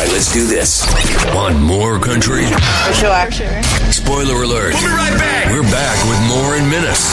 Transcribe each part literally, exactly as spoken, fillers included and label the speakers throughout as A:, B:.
A: right, let's do this. Want more country?
B: For sure. For sure.
A: Spoiler alert.
C: We'll be right back.
A: We're back with more in minutes.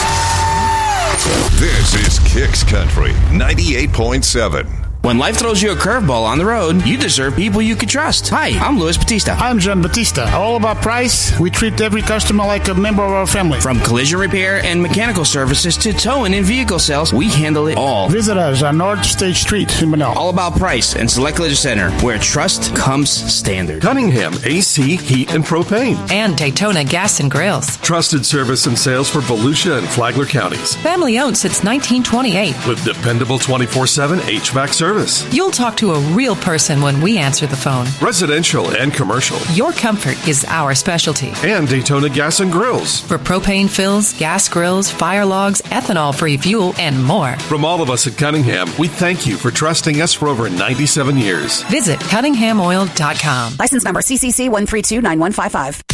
D: This is Kicks Country ninety-eight point seven.
E: When life throws you a curveball on the road, you deserve people you can trust. Hi, I'm Luis Batista.
F: I'm John Batista. All about price. We treat every customer like a member of our family.
E: From collision repair and mechanical services to towing and vehicle sales, we handle it all.
F: Visit us on North State Street in Manila.
E: All About Price and Select Collision Center, where trust comes standard.
G: Cunningham A C Heat and Propane.
H: And Daytona Gas and Grills.
G: Trusted service and sales for Volusia and Flagler counties.
H: Family owned since nineteen twenty-eight.
G: With dependable twenty-four seven H V A C service.
H: You'll talk to a real person when we answer the phone.
G: Residential and commercial.
H: Your comfort is our specialty.
G: And Daytona Gas and Grills.
H: For propane fills, gas grills, fire logs, ethanol-free fuel, and more.
G: From all of us at Cunningham, we thank you for trusting us for over ninety-seven years.
H: Visit cunningham oil dot com.
I: License number C C C one three two nine one five five.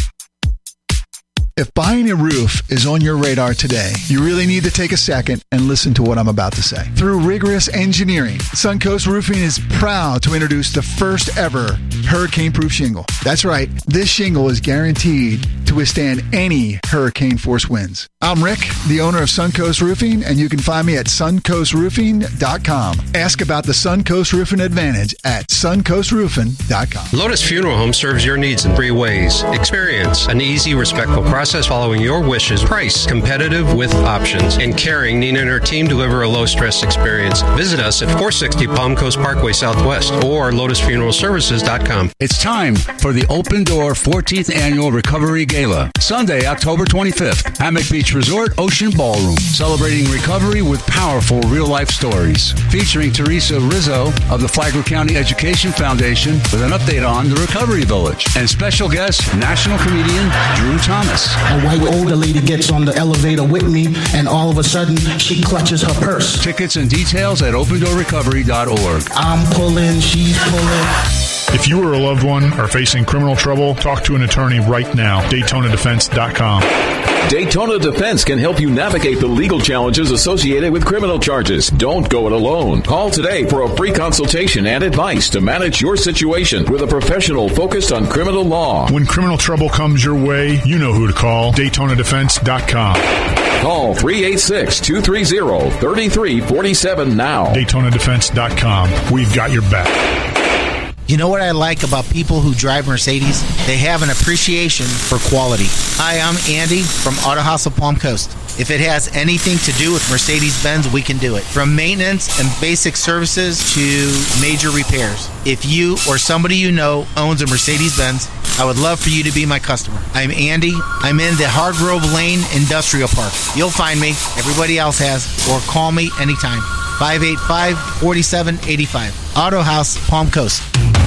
J: If buying a roof is on your radar today, you really need to take a second and listen to what I'm about to say. Through rigorous engineering, Suncoast Roofing is proud to introduce the first ever hurricane-proof shingle. That's right, this shingle is guaranteed to withstand any hurricane-force winds. I'm Rick, the owner of Suncoast Roofing, and you can find me at suncoast roofing dot com. Ask about the Suncoast Roofing Advantage at suncoast roofing dot com.
K: Lotus Funeral Home serves your needs in three ways. Experience an easy, respectful process following your wishes. Price competitive with options. And caring, Nina and her team deliver a low-stress experience. Visit us at four sixty Palm Coast Parkway Southwest or lotus funeral services dot com.
L: It's time for the Open Door fourteenth Annual Recovery Gala. Sunday, October twenty-fifth. Hammock Beach Resort Ocean Ballroom. Celebrating recovery with powerful real-life stories. Featuring Teresa Rizzo of the Flagler County Education Foundation with an update on the Recovery Village. And special guest, national comedian Drew Thomas.
M: A white older lady gets on the elevator with me, and all of a sudden, she clutches her purse.
L: Tickets and details at open door recovery dot org.
M: I'm pulling, she's pulling.
N: If you or a loved one are facing criminal trouble, talk to an attorney right now. Daytona Defense dot com.
O: Daytona Defense can help you navigate the legal challenges associated with criminal charges. Don't go it alone. Call today for a free consultation and advice to manage your situation with a professional focused on criminal law.
N: When criminal trouble comes your way, you know who to call. Daytona Defense dot com.
O: Call three eight six, two three zero, three three four seven now.
N: Daytona Defense dot com. We've got your back.
P: You know what I like about people who drive Mercedes? They have an appreciation for quality. Hi, I'm Andy from Auto House of Palm Coast. If it has anything to do with Mercedes-Benz, we can do it. From maintenance and basic services to major repairs. If you or somebody you know owns a Mercedes-Benz, I would love for you to be my customer. I'm Andy. I'm in the Hargrove Lane Industrial Park. You'll find me. Everybody else has. Or call me anytime. five eight five, four seven eight five. Auto House, Palm Coast.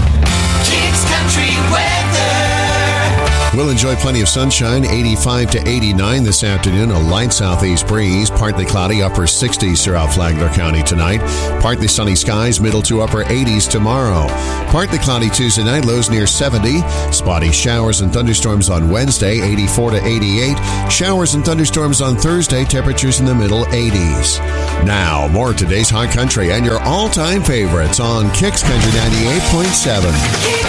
Q: Kicks Country Weather.
R: We'll enjoy plenty of sunshine, eighty-five to eighty-nine this afternoon. A light southeast breeze, partly cloudy, upper sixties throughout Flagler County tonight. Partly sunny skies, middle to upper eighties tomorrow. Partly cloudy Tuesday night, lows near seventy. Spotty showers and thunderstorms on Wednesday, eighty-four to eighty-eight. Showers and thunderstorms on Thursday, temperatures in the middle eighties. Now, more of today's hot country and your all-time favorites on Kicks Country ninety-eight point seven.